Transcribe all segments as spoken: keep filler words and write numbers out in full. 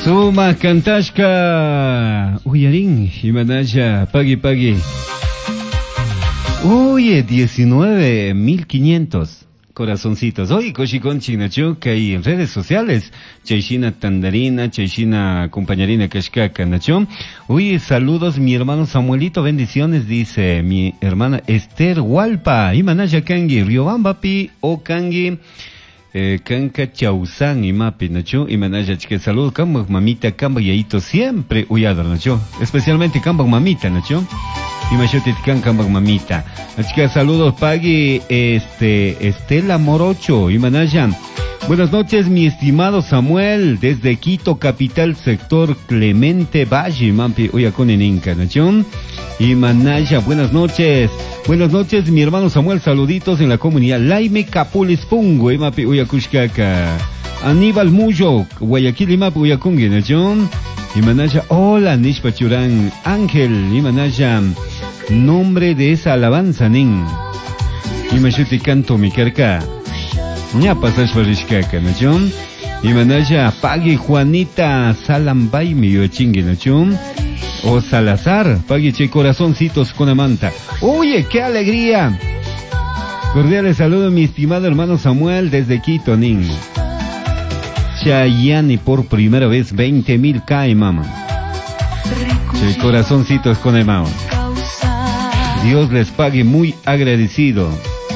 Suma Kantashka Uyarin Himanaya Pagui Pagui. Oye, diecinueve mil quinientos corazoncitos. Oye, Koshikonchi Nacho, que hay en redes sociales. Chayshina Tandarina, Chayshina Compañerina Kashkaka Nacho. Oye, saludos, mi hermano Samuelito, bendiciones, dice mi hermana Esther Hualpa. Himanaya Kangi, Riobamba Pi o Kangi. Eh, Kanka Chausan y Mapi, Nacho, y Manaya Chique, saludos, Kambak Mamita, Kambak Yaito, siempre huyado, Nacho, especialmente Kambak Mamita, Nacho, y Machote Kambak Mamita. Chica, saludos, Pagui, este, Estela Morocho, y Manaya. Buenas noches, mi estimado Samuel, desde Quito, capital, sector Clemente Valle, Mapi, Uyakone Ninka, Nacho. Y Manaya, buenas noches. Buenas noches, mi hermano Samuel, saluditos en la comunidad. Laime Capulis Pungo, Imapi Uyakushkaka. Aníbal Muyo, Guayaquil Imapi Uyakungi, ¿no? Y Manaya, hola, Nishpa Churán, Ángel, y Manaya, nombre de esa alabanza, Nin. Y Machuti canto mi carca. Ya pasas por Ishkaka, ¿no? Y Manaya, Pagui Juanita, Salambay, mi yochingi, ¿no? O Salazar, Pagui che corazoncitos con amanta. Oye, qué alegría. Cordiales saludos, mi estimado hermano Samuel, desde Quito, Nin. Chayani por primera vez, veinte mil K, mamá. Che corazoncitos con amanta. Dios les pague, muy agradecido.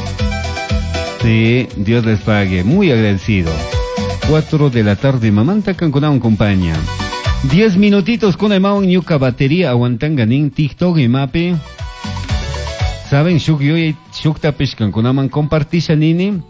Sí, Dios les pague, muy agradecido. Cuatro de la tarde, mamanta canconao en compañía. Diez minutitos con el maón yuca batería aguantanganin TikTok y mape. Saben, shuk yo shuk tapishkan con aman compartishanini.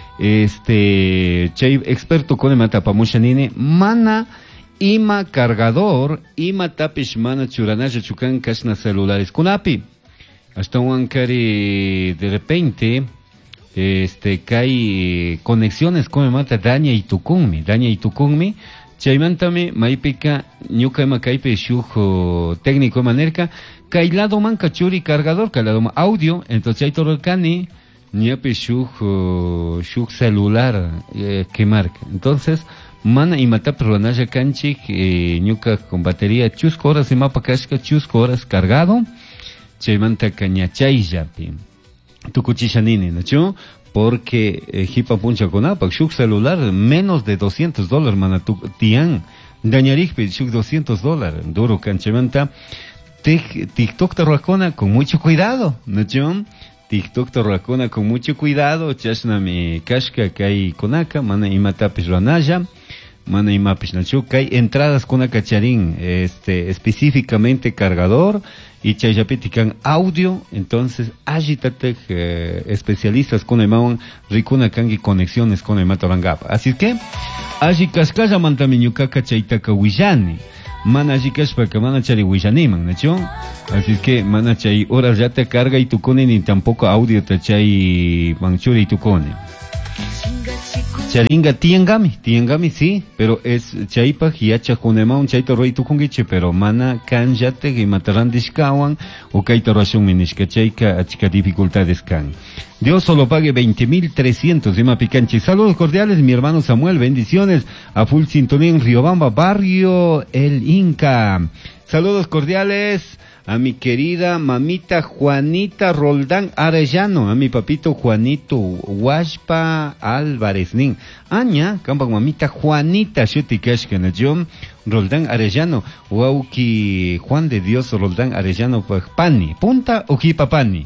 Este, chay experto con el matapamushanini. Mana ima cargador, ima tapish mana churanaya chukan kashna celulares con api. Hasta un cari de repente, este, cae conexiones con el mata daña y tukunmi, daña y tukunmi. Chaymantame, maipika, ñuka makaipe shujo técnico manerka, kailado man kachuri cargador, kailado audio, entonces hay todo cani, ñape shujo, shuj celular, eh, que marca. Entonces, mana y mata peruanaya canchi, eh, ñuka con batería, chusco horas y mapa kashka, chusco horas cargado, chaymanta cañachay yapi. Tu cuchishanini, ¿no? Porque eh, hipa puncha con apak, shuk celular, menos de doscientos dólares, mana tu tian, dañarikpe, shuk doscientos dólares, duro canchemanta, TikTok te racona con mucho cuidado, ¿no? TikTok te racona con mucho cuidado, chashna mi kashka kai konaka, mana imatapis ranaya, mana imapis nachu, kai entradas con acacharín, este, específicamente cargador, y chayapitican audio, entonces agitate eh, especialistas con el maón ricuna kangi conexiones con el matorangapa. Así que aji kaskaya mantamiñucaca chaytaca willani, mana aji kashpaka mana chari willaniman, ¿no? Así que mana chay horas ya te carga y tu cone ni tampoco audio te chay manchuri y tu cone. Charinga tiengami, tiengami sí, pero es chaipa hiacha kunema un chaito roi tu kungiche, pero mana kanjate que matarán discawan o kaito razón minishka chaika achika dificultades kan. Dios solo pague veinte mil trescientos de Mapicanchi. Saludos cordiales, mi hermano Samuel, bendiciones a full sintonía en Riobamba, barrio El Inca. Saludos cordiales a mi querida mamita Juanita Roldán Arellano, a mi papito Juanito Huashpa Álvarez Nin. Aña, campa mamita Juanita Shutikashkana John Roldán Arellano, Wauki Juan de Dios Roldán Arellano Pani, Punta Ojipapani.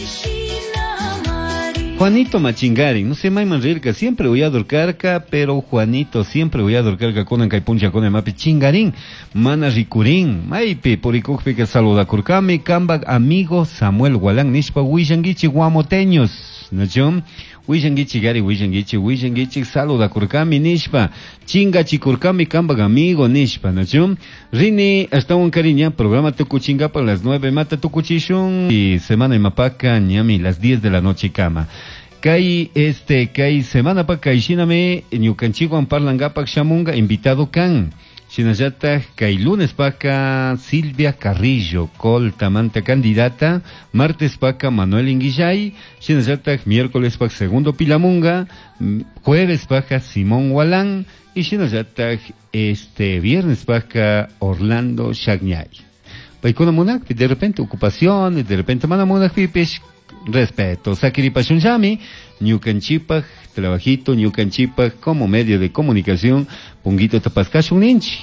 Juanito Machingari, no sé, Maiman Rilka, siempre voy a dorcarca, pero Juanito siempre voy a dorcarca con el caipuncha con el mapi chingarín, mana ricurín, maipe, poricukpe que saluda curcame, cambag, amigo Samuel Gualán, nishpa, huillanguichi, guamoteños, ¿no? Huillanguichi gari, huillanguichi, huillanguichi, saluda curcame, nishpa, chingachi curcame, cambag, amigo, nishpa, ¿no? Rini, hasta un cariña, programa tu chinga para las nueve, mata tu cuchichón, y semana en mapaca, ñami, las diez de la noche cama. Kai, este, kai, semana pa kai, shiname, ñucanchigo parlangapak shamunga, invitado can. Shinayata, kai lunes paca Silvia Carrillo, col tamanta candidata, martes paca Manuel Inguillay, Shinayata, miércoles paca segundo Pilamunga, jueves paca Simón Gualán, y si nos ataj este viernes paja Orlando Shagñay. Paikona monak, de repente ocupación, de repente mana monak pipish, respeto. Sakiri Pashunjami, Ñukanchipaj, trabajito, Ñukanchipaj, como medio de comunicación, Punguito Tapascashun Ninchi.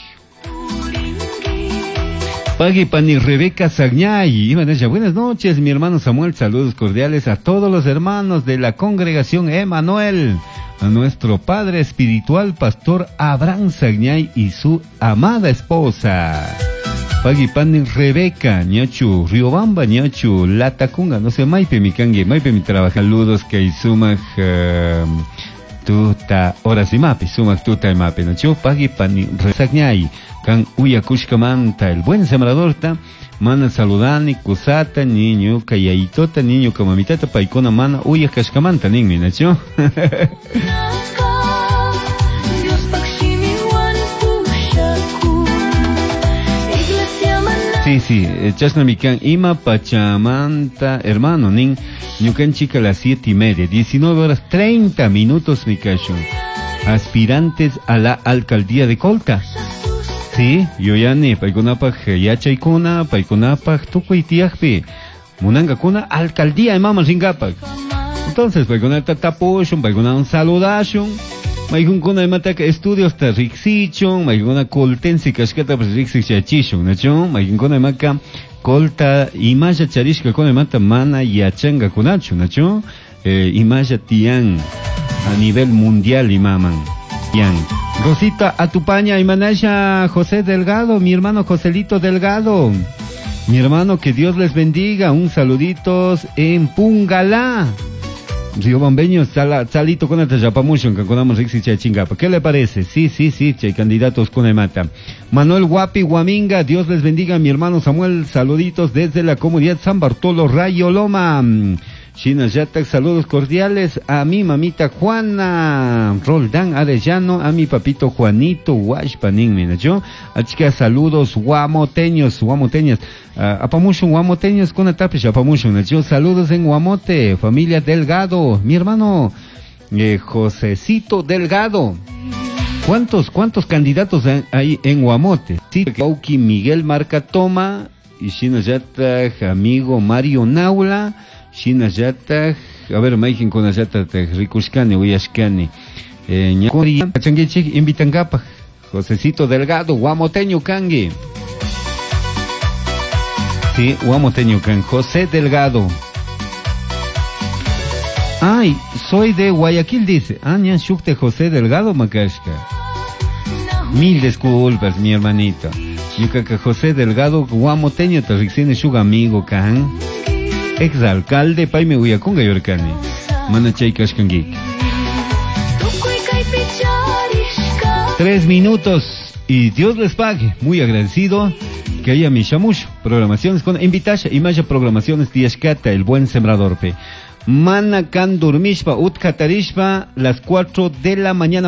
Pagui Pani Rebeca Sagñay, buenas noches, mi hermano Samuel, saludos cordiales a todos los hermanos de la congregación Emanuel, a nuestro padre espiritual, pastor Abraham Sagñay y su amada esposa. Pagui Pani Rebeca, ñachu, Riobamba, ñachu, Latacunga, no sé, Maipe mi cangue, Maipe mi trabaja, saludos que hay sumak, uh, tuta, ahora sí mapi, sumak tuta y mapi, ¿no? Pagui Pani Sagñay. Kan Uyakushkamanta, el buen sembrador, ta, mana saludani, kusata, niño, kayaitota, niño, kamamitata, paikona, mana, Uyakashkamanta, ningmi, ¿nacho? Sí, sí, chasnamikan, ima pachamanta, hermano, nin, ñukan chica las siete y media, diecinueve horas, treinta minutos, mi cacho. Aspirantes a la alcaldía de Colta. Sí, yo ya ni paikunapaj yachaykuna, paikunapaj tukuitiajpi, munangakuna alcaldía de mama ringapaj. Entonces, paikunata tapushun, paikuna un saludashun, maikunkuna de matak estudios ta rixichun, maikuna coltensi kashkata pues rixichachishun, nacho, maikunkuna de maka colta imaya charishka kuna de mata mana yachanga kunachu, nacho, eh, imaya tian a nivel mundial imaman, tian. Rosita Atupaña y Manasha José Delgado, mi hermano Joselito Delgado, mi hermano, que Dios les bendiga, un saluditos en Pungalá, Río Bambeño, sala, salito con esta yapamushon, que conamos Rixi Chachingapa, ¿qué le parece? Sí, sí, sí, chay candidatos con mata. Manuel Guapi Guaminga, Dios les bendiga, mi hermano Samuel, saluditos desde la comunidad San Bartolo, Rayo Loma. China Yatak, saludos cordiales a mi mamita Juana Roldán Arellano, a mi papito Juanito Washpanin, mira yo, a chica saludos guamoteños, guamoteñas, uh, apamushun guamoteños con atapish, apamushun, yo saludos en Guamote, familia Delgado, mi hermano eh, Josecito Delgado. ¿Cuántos, cuántos candidatos hay en Guamote? Sí, Pauki Miguel Marca Toma, y China Yatak, amigo Mario Naula, China Yatak, a ver, Maikin con Yatak, Rikushkani, Uyashkani, eh, Ñacori, Changuechik, Invitangapa, Josecito Delgado, Guamoteño Kangi. Sí, Guamoteño Kangi, José Delgado. Ay, soy de Guayaquil, dice. Ah, ñan shukte José Delgado, Makashka. Mil disculpas, mi hermanito. Yo creo que José Delgado, Guamoteño, Tarixine, Shuga amigo, Kan. Exalcalde Paime Huyakunga Yorkani Manachay Kashkangik. Tres minutos y Dios les pague. Muy agradecido que haya mi shamush programaciones con invitasha y maya programaciones Tiashkata, el buen sembrador pe. Manakan Durmishpa Utkatarishpa, las cuatro de la mañana.